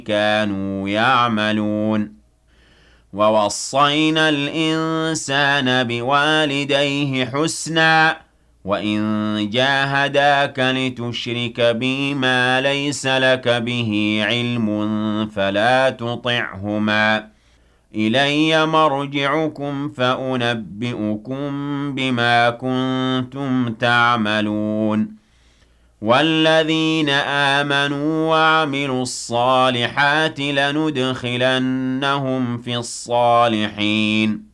كانوا يعملون ووصينا الإنسان بوالديه حسنا وإن جاهداك لتشرك بي ما ليس لك به علم فلا تطعهما إلي مرجعكم فأنبئكم بما كنتم تعملون والذين آمنوا وعملوا الصالحات لندخلنهم في الصالحين